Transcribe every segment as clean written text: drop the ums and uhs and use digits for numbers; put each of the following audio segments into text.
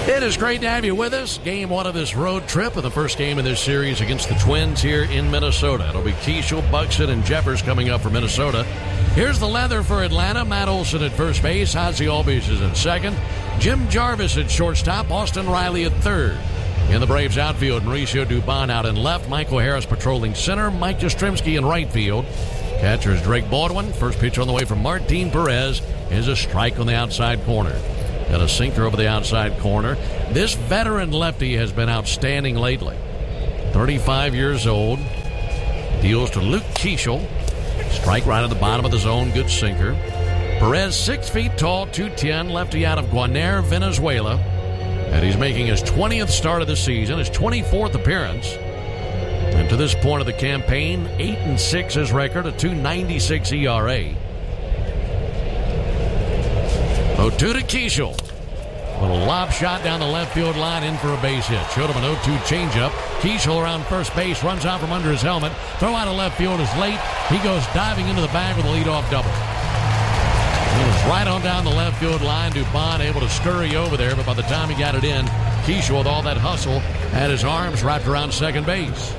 It is great to have you with us. Game one of this road trip of the first game of this series against the Twins here in Minnesota. It'll be Keishel, Buxton, and Jeffers coming up for Minnesota. Here's the leather for Atlanta. Matt Olson at first base. Ozzie Albies is at second. Jim Jarvis at shortstop. Austin Riley at third. In the Braves outfield, Mauricio Dubon out in left. Michael Harris patrolling center. Mike Yastrzemski in right field. Catcher is Drake Baldwin. First pitch on the way from Martin Perez is a strike on the outside corner. Got a sinker over the outside corner. This veteran lefty has been outstanding lately. 35 years old. Deals to Luke Keishel. Strike right at the bottom of the zone. Good sinker. Perez, 6 feet tall, 210. Lefty out of Guanar, Venezuela. And he's making his 20th start of the season. His 24th appearance. And to this point of the campaign, 8-6 his record. A 2.96 ERA. 0-2 to Keishel. Little lob shot down the left field line in for a base hit. Showed him an 0-2 changeup. Keishel around first base, runs out from under his helmet. Throw out of left field is late. He goes diving into the bag with a leadoff double. He was right on down the left field line. Dubon able to scurry over there, but by the time he got it in, Keishel, with all that hustle, had his arms wrapped around second base.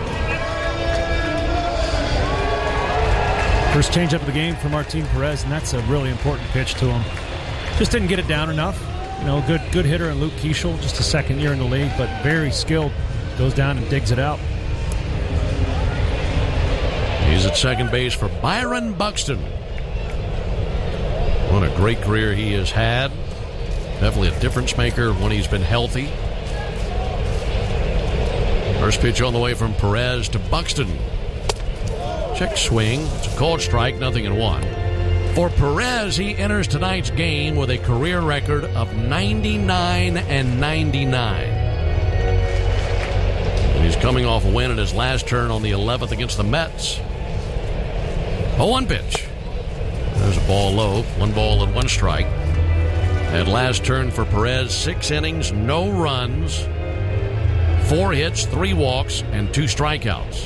First changeup of the game for Martin Perez, and that's a really important pitch to him. Just didn't get it down enough. You know, good hitter in Luke Keishel, just a second year in the league, but very skilled. Goes down and digs it out. He's at second base for Byron Buxton. What a great career he has had. Definitely a difference maker when he's been healthy. First pitch on the way from Perez to Buxton. Check swing. It's a called strike, 0-1. For Perez, he enters tonight's game with a career record of 99-99. And he's coming off a win in his last turn on the 11th against the Mets. 0-1 pitch. There's a ball low. 1 ball and 1 strike. That last turn for Perez, 6 innings, no runs, 4 hits, 3 walks, and 2 strikeouts.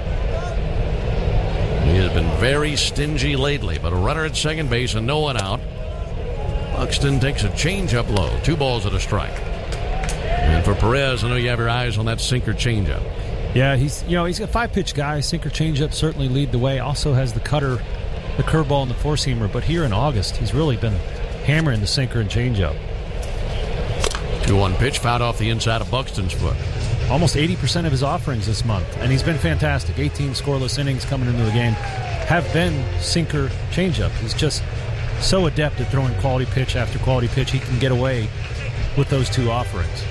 He has been very stingy lately, but a runner at second base and no one out. Buxton takes a changeup low. 2 balls and a strike. And for Perez, I know you have your eyes on that sinker changeup. Yeah, he's a 5-pitch guy. Sinker changeup certainly lead the way. Also has the cutter, the curveball, and the four-seamer. But here in August, he's really been hammering the sinker and changeup. 2-1 pitch fouled off the inside of Buxton's foot. Almost 80% of his offerings this month, and he's been fantastic. 18 scoreless innings coming into the game have been sinker changeup. He's just so adept at throwing quality pitch after quality pitch. He can get away with those 2 offerings.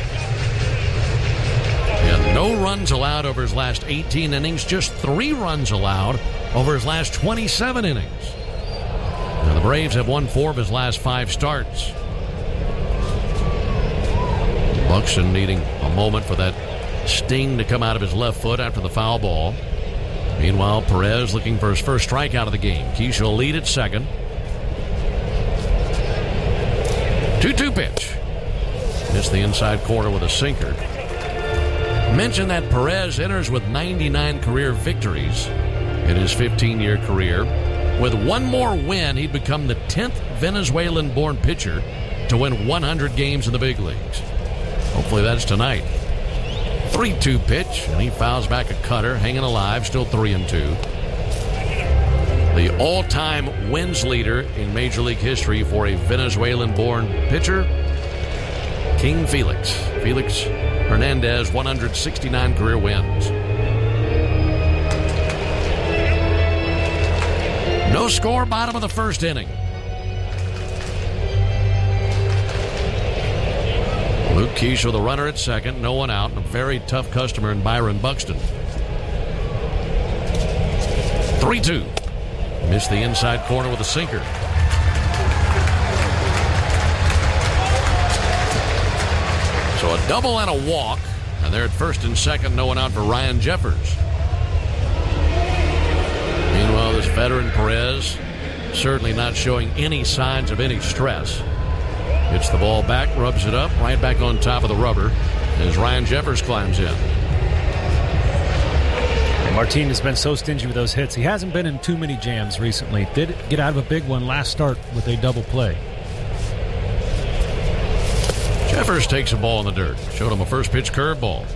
Yeah, no runs allowed over his last 18 innings, just 3 runs allowed over his last 27 innings. Now, the Braves have won 4 of his last 5 starts. Buxton needing a moment for that sting to come out of his left foot after the foul ball. Meanwhile, Perez looking for his first strikeout of the game. Keishel lead at second. 2-2 pitch. Missed the inside corner with a sinker. Mentioned that Perez enters with 99 career victories in his 15-year career. With 1 more win, he'd become the 10th Venezuelan-born pitcher to win 100 games in the big leagues. Hopefully that's tonight. 3-2 pitch, and he fouls back a cutter, hanging alive, still 3-2. The all-time wins leader in Major League history for a Venezuelan-born pitcher, King Felix. Felix Hernandez, 169 career wins. No score, bottom of the first inning. Luke Keishel, the runner at second, no one out, and a very tough customer in Byron Buxton. 3-2. Missed the inside corner with a sinker. So a double and a walk, and they're at first and second, no one out for Ryan Jeffers. Meanwhile, this veteran Perez certainly not showing any signs of any stress. Hits the ball back, rubs it up, right back on top of the rubber as Ryan Jeffers climbs in. Martin has been so stingy with those hits. He hasn't been in too many jams recently. Did get out of a big one last start with a double play. Jeffers takes a ball in the dirt. Showed him a first pitch curveball.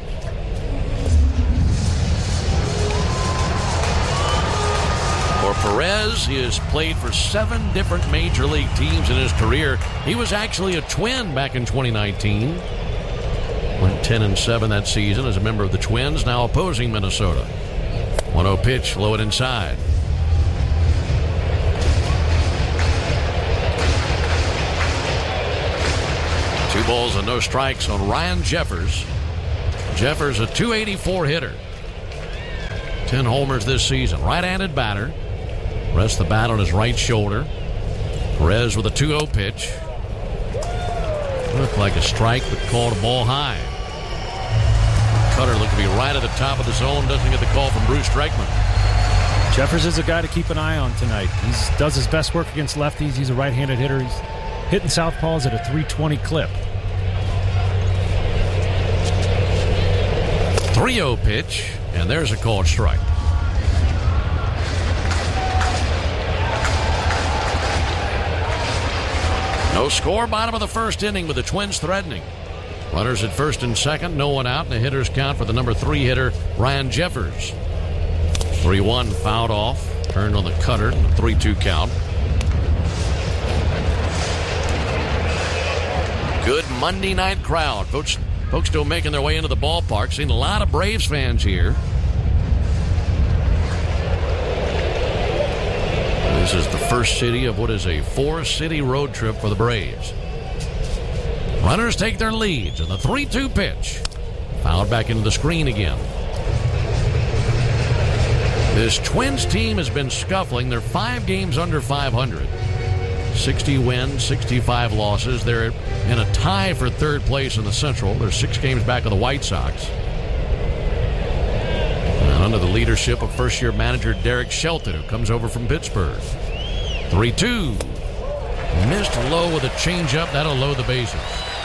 For Perez, he has played for 7 different major league teams in his career. He was actually a Twin back in 2019. Went 10-7 that season as a member of the Twins, now opposing Minnesota. 1-0 pitch, low and inside. Two balls and no strikes on Ryan Jeffers. Jeffers, a .284 hitter. 10 homers this season. Right-handed batter. Rests the bat on his right shoulder. Perez with a 2-0 pitch. Looked like a strike, but called a ball high. Cutter looked to be right at the top of the zone. Doesn't get the call from Bruce Streichman. Jeffers is a guy to keep an eye on tonight. He does his best work against lefties. He's a right-handed hitter. He's hitting southpaws at a .320 clip. 3-0 pitch, and there's a called strike. No score, bottom of the first inning with the Twins threatening. Runners at first and second, no one out, and a hitter's count for the number 3 hitter, Ryan Jeffers. 3-1 fouled off, turned on the cutter, and a 3-2 count. Good Monday night crowd. Folks still making their way into the ballpark. Seen a lot of Braves fans here. This is the first city of what is a 4-city road trip for the Braves. Runners take their leads, and the 3-2 pitch. Fouled back into the screen again. This Twins team has been scuffling. They're 5 games under 500. 60 wins, 65 losses. They're in a tie for third place in the Central. They're 6 games back of the White Sox. And under the leadership of first-year manager Derek Shelton, who comes over from Pittsburgh. 3-2. Missed low with a changeup. That'll load the bases.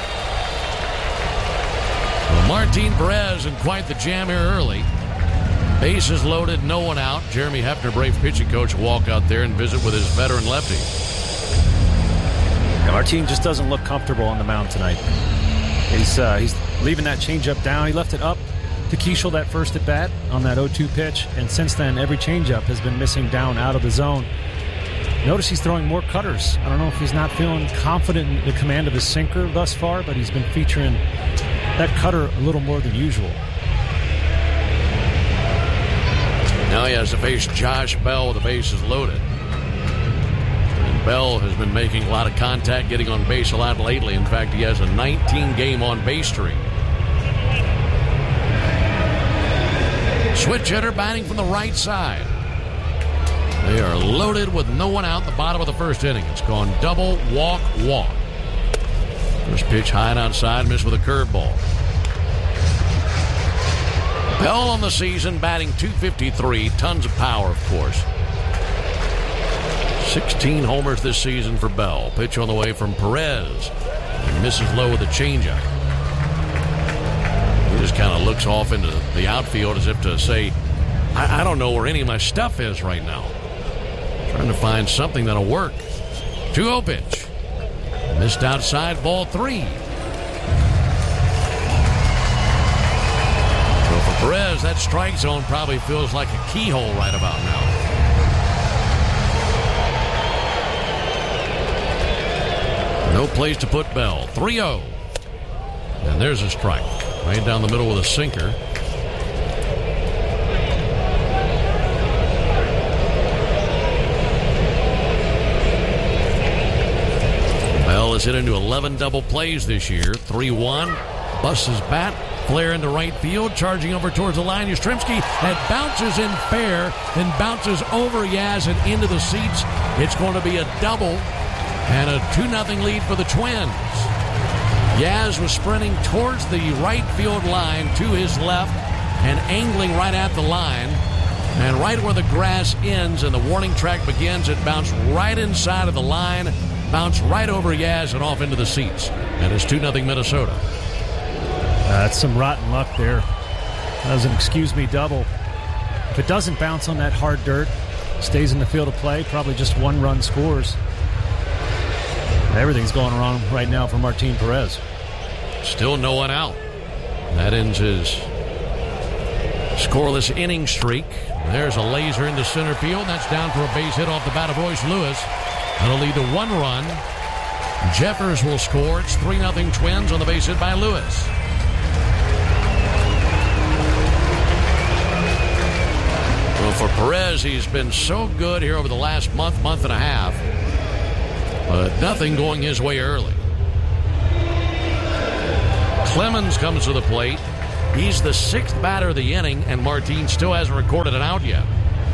Well, Martin Perez in quite the jam here early. Bases loaded, no one out. Jeremy Hefner, Brave pitching coach, will walk out there and visit with his veteran lefty. Yeah, Martin just doesn't look comfortable on the mound tonight. He's leaving that changeup down. He left it up to Keishel that first at bat on that 0-2 pitch, and since then every changeup has been missing down out of the zone. Notice he's throwing more cutters. I don't know if he's not feeling confident in the command of his sinker thus far, but he's been featuring that cutter a little more than usual. Now he has to face Josh Bell with the bases loaded. And Bell has been making a lot of contact, getting on base a lot lately. In fact, he has a 19-game on-base streak. Switch hitter batting from the right side. They are loaded with no one out in the bottom of the first inning. It's gone double, walk, walk. First pitch high and outside, missed with a curveball. Bell on the season, batting .253. Tons of power, of course. 16 homers this season for Bell. Pitch on the way from Perez. And misses low with a changeup. He just kind of looks off into the outfield as if to say, I don't know where any of my stuff is right now. Trying to find something that'll work. 2-0 pitch. Missed outside, ball 3. So for Perez, that strike zone probably feels like a keyhole right about now. No place to put Bell. 3-0. And there's a strike. Right down the middle with a sinker. Bell has hit into 11 double plays this year. 3-1. Busts his bat. Flare into right field. Charging over towards the line. Yastrzemski. That bounces in fair. Then bounces over Yaz and into the seats. It's going to be a double. And a 2-0 lead for the Twins. Yaz was sprinting towards the right field line to his left and angling right at the line. And right where the grass ends and the warning track begins, it bounced right inside of the line, bounced right over Yaz and off into the seats. And it's 2-0 Minnesota. That's some rotten luck there. That was an excuse-me double. If it doesn't bounce on that hard dirt, stays in the field of play, probably just 1 run scores. Everything's going wrong right now for Martin Perez. Still no one out. That ends his scoreless inning streak. There's a laser into center field. That's down for a base hit off the bat of Royce Lewis. That'll lead to 1 run. Jeffers will score. It's 3-0 Twins on the base hit by Lewis. Well, for Perez, he's been so good here over the last month and a half. But nothing going his way early. Clemens comes to the plate. He's the 6th batter of the inning, and Martin still hasn't recorded an out yet.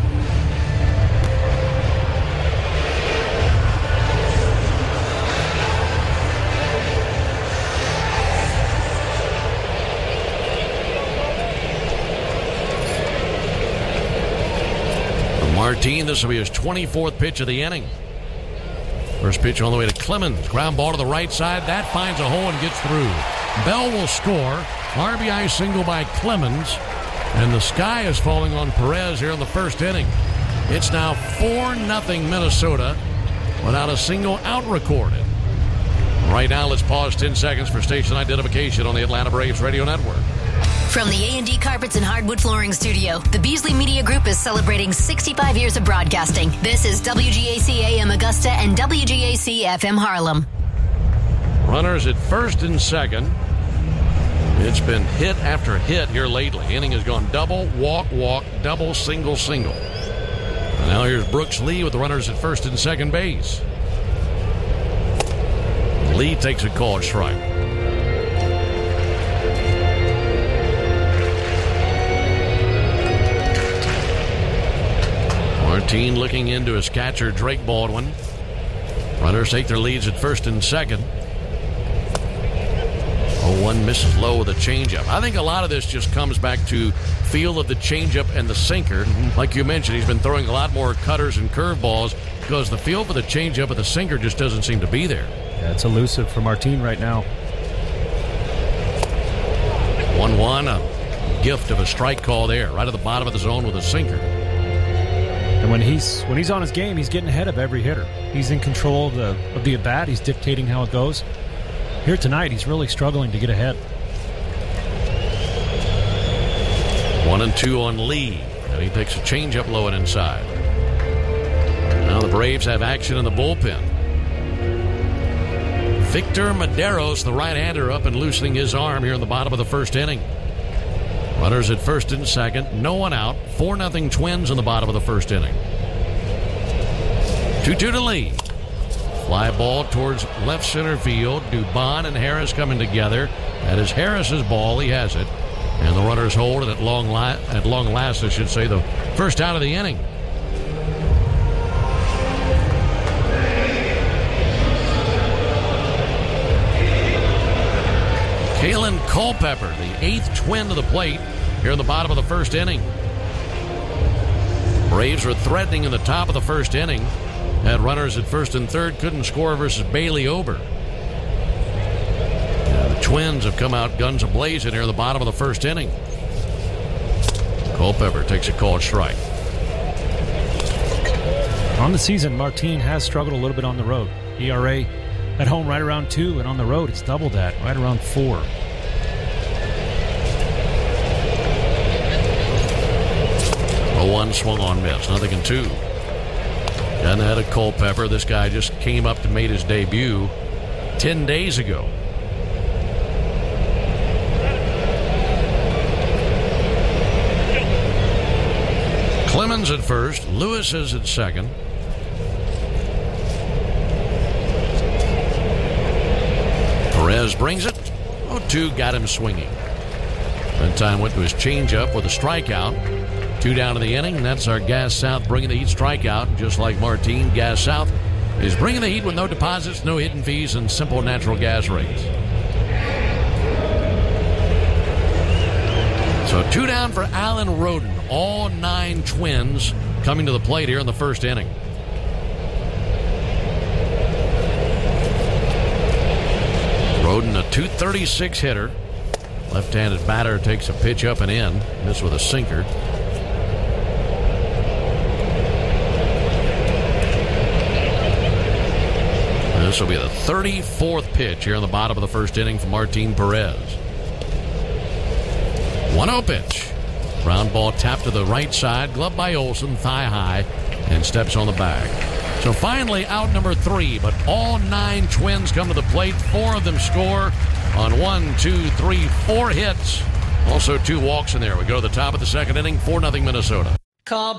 For Martin, this will be his 24th pitch of the inning. First pitch all the way to Clemens. Ground ball to the right side. That finds a hole and gets through. Bell will score. RBI single by Clemens. And the sky is falling on Perez here in the first inning. It's now 4-0 Minnesota without a single out recorded. Right now, let's pause 10 seconds for station identification on the Atlanta Braves Radio Network. From the A&D Carpets and Hardwood Flooring Studio, the Beasley Media Group is celebrating 65 years of broadcasting. This is WGAC AM Augusta and WGAC FM Harlem. Runners at first and second. It's been hit after hit here lately. Inning has gone double, walk, double, single. And now here's Brooks Lee with the runners at first and second base. Lee takes a called strike. Martin looking into his catcher, Drake Baldwin. Runners take their leads at first and second. 0-1 misses low with a changeup. I think a lot of this just comes back to feel of the changeup and the sinker. Like you mentioned, he's been throwing a lot more cutters and curveballs because the feel for the changeup and the sinker just doesn't seem to be there. Yeah, it's elusive for Martin right now. 1-1, a gift of a strike call there, right at the bottom of the zone with a sinker. And when he's on his game, he's getting ahead of every hitter. He's in control of the at-bat. He's dictating how it goes. Here tonight, he's really struggling to get ahead. 1-2 on Lee. And he takes a changeup low and inside. Now the Braves have action in the bullpen. Victor Maderos, the right-hander, up and loosening his arm here in the bottom of the first inning. Runners at first and second. No one out. 4-0 Twins in the bottom of the first inning. 2-2 to Lee. Fly ball towards left center field. Dubon and Harris coming together. That is Harris's ball. He has it. And the runners hold it at long last, I should say, the first out of the inning. Kalen Culpepper, the 8th Twin to the plate here in the bottom of the first inning. Braves were threatening in the top of the first inning. Had runners at first and third, couldn't score versus Bailey Ober. The Twins have come out guns a-blazing here in the bottom of the first inning. Culpepper takes a called strike. On the season, Martin has struggled a little bit on the road. ERA at home right around 2, and on the road it's double that, right around 4. A 1 swung on miss, 0-2. And that a Culpepper. This guy just came up and made his debut 10 days ago. Clemens at first. Lewis is at second. Perez brings it. 0-2 got him swinging. That time went to his changeup with a strikeout. 2 down in the inning, and that's our Gas South bringing the heat strikeout. Just like Martin, Gas South is bringing the heat with no deposits, no hidden fees, and simple natural gas rates. So 2 down for Alan Roden. All 9 Twins coming to the plate here in the first inning. Roden, a .236 hitter. Left-handed batter takes a pitch up and in. This with a sinker. This will be the 34th pitch here in the bottom of the first inning from Martin Perez. 1-0 pitch. Ground ball tapped to the right side, gloved by Olsen, thigh high, and steps on the bag. So finally out number 3, but all 9 Twins come to the plate. 4 of them score on 4 hits. Also 2 walks in there. We go to the top of the second inning, 4-0 Minnesota. Call